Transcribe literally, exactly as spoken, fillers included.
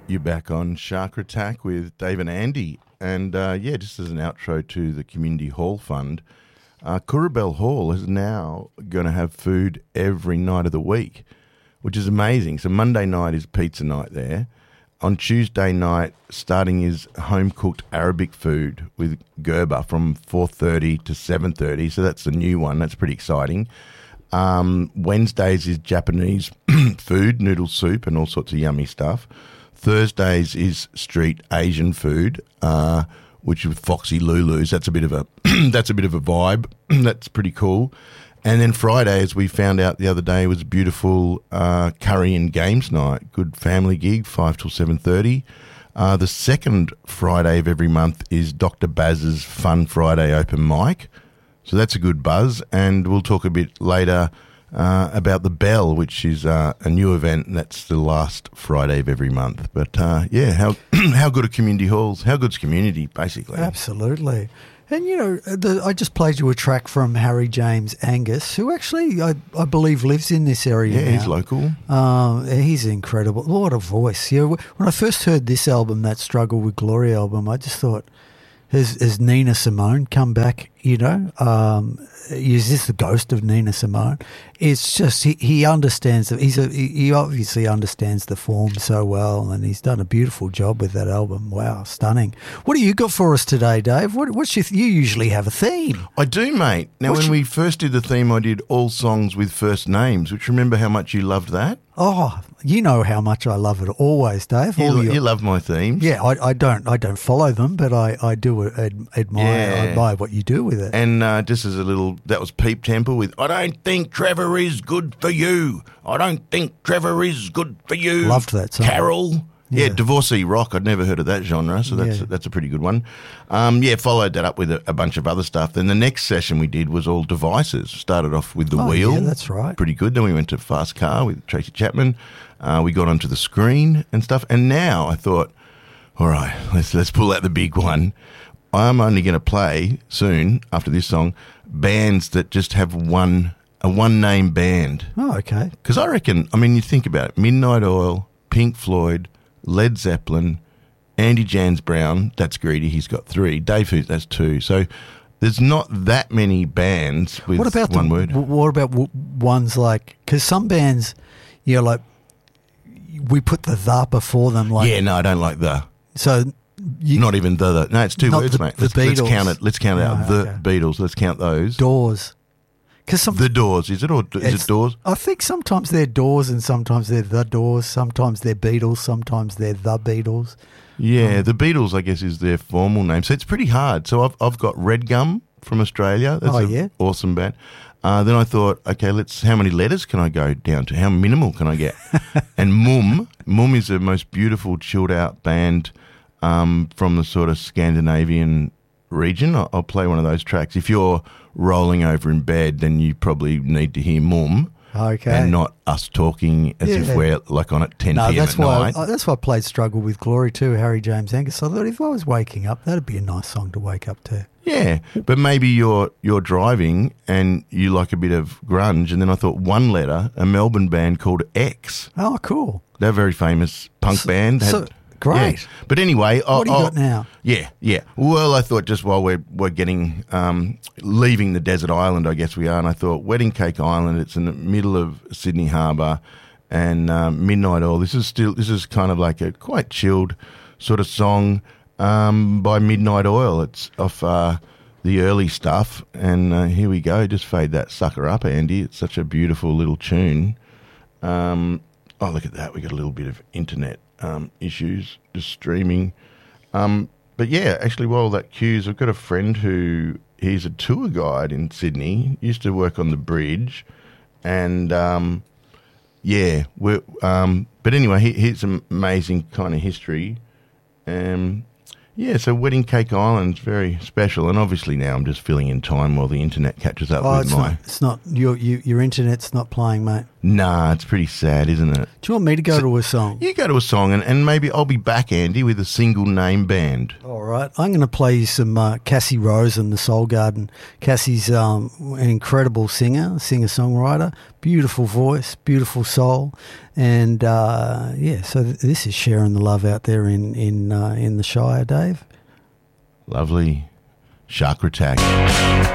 You're back on Shark Attack with Dave and Andy. And, uh, yeah, just as an outro to the Community Hall Fund, uh, Coorabell Hall is now going to have food every night of the week, which is amazing. So Monday night is pizza night there. On Tuesday night, starting is home-cooked Arabic food with Gerber from four thirty to seven thirty. So that's the new one. That's pretty exciting. Um, Wednesdays is Japanese food, noodle soup and all sorts of yummy stuff. Thursdays is street Asian food, uh, which is Foxy Lulu's. That's a bit of a that's a bit of a vibe. That's pretty cool. And then Friday, as we found out the other day, was beautiful uh, curry and games night. Good family gig, five till seven thirty. Uh, the second Friday of every month is Doctor Baz's Fun Friday open mic. So that's a good buzz. And we'll talk a bit later uh, about the Bell, which is uh, a new event, and that's the last Friday of every month. But uh, yeah, how how good are community halls? How good's community, basically? Absolutely. And, you know, the, I just played you a track from Harry James Angus, who actually, I, I believe, lives in this area Yeah, now. he's local. Um, he's incredible. What a voice. You know, when I first heard this album, that Struggle with Glory album, I just thought, has, has Nina Simone come back, you know? Um, is this the ghost of Nina Simone? It's just, he, he understands, the, he's a, he obviously understands the form so well, and he's done a beautiful job with that album. Wow, stunning. What do you got for us today, Dave? What, what's your, you usually have a theme. I do, mate. Now, What's when your- we first did the theme, I did all songs with first names, which remember how much you loved that? Oh, you know how much I love it always, Dave. You, All your- you love my themes. yeah, I, I don't I don't follow them, but I, I do ad, admire Yeah. I admire what you do with it. And uh, just as a little, that was Peep Temple with, I don't think Trevor is good for you. I don't think Trevor is good for you. Loved that song. Carol. Yeah, Yeah. divorcee rock. I'd never heard of that genre, so that's Yeah. that's a pretty good one. Um, yeah, followed that up with a, a bunch of other stuff. Then the next session we did was all devices. Started off with The Oh, Wheel. yeah, that's right. Pretty good. Then we went to Fast Car with Tracy Chapman. Uh, we got onto The Screen and stuff. And now I thought, all right, let's let's pull out the big one. I'm only going to play soon, after this song, bands that just have one a one-name band. Oh, okay. Because I reckon, I mean, you think about it, Midnight Oil, Pink Floyd, Led Zeppelin, Andy Jans Brown, that's greedy, he's got three. Dave Hoot, that's two. So there's not that many bands with What about one the, word. w- What about w- ones like, because some bands, you know, like we put the the before them, like yeah, no, I don't like the. so. You, Not even the, the. No, it's two Not words, the- mate. the Let's, let's Beatles. count it. Let's count it out. Right, The okay. Beatles. Let's count those. Doors, because some The Doors. Is it or is It's- it Doors? I think sometimes they're Doors and sometimes they're the Doors. Sometimes they're Beatles. Sometimes they're the Beatles. Yeah, the Beatles, I guess, is their formal name. So it's pretty hard. So I've I've got Red Gum from Australia. That's Oh, an yeah? awesome band. Uh, then I thought, okay, let's. How many letters can I go down to? How minimal can I get? And Mum, Mum is the most beautiful chilled out band um, from the sort of Scandinavian region. I'll, I'll play one of those tracks. If you're rolling over in bed, then you probably need to hear Mum. Okay. And not us talking as Yeah. if we're like on at ten No, p.m. that's at why night. I, that's why I played "Struggle with Glory" too, Harry James Angus. I thought if I was waking up, that'd be a nice song to wake up to. Yeah, but maybe you're you're driving and you like a bit of grunge, and then I thought One Letter, a Melbourne band called X. Oh, cool! They're a very famous punk So- band. Had- so- great. yeah. But anyway, I- What do you I- got now? Yeah, yeah. Well, I thought just while we're we're getting um, leaving the desert island, I guess we are, and I thought Wedding Cake Island. It's in the middle of Sydney Harbour, and um, Midnight Oil. This is still this is kind of like a quite chilled sort of song um, by Midnight Oil. It's off uh, the early stuff, and uh, here we go. Just fade that sucker up, Andy. It's such a beautiful little tune. Um, oh, look at that. We got a little bit of internet um, issues, just streaming. Um, but yeah, actually, while that cues, I've got a friend who he's a tour guide in Sydney. Used to work on the bridge, and um, yeah, we're, um, but anyway, he, he's an amazing kind of history. Um, yeah, so Wedding Cake Island's very special, and obviously now I'm just filling in time while the internet catches up Oh, with it's my. not. It's not your you, your internet's not playing, mate. Nah, it's pretty sad, isn't it? Do you want me to go So- to a song? You go to a song, and, and maybe I'll be back, Andy, with a single name band. All right. I'm going to play you some uh, Cassie Rose and the Soul Garden. Cassie's um, an incredible singer, singer-songwriter, beautiful voice, beautiful soul. And, uh, yeah, so th- this is sharing the love out there in, in, uh, in the Shire, Dave. Lovely. Chakra Attack.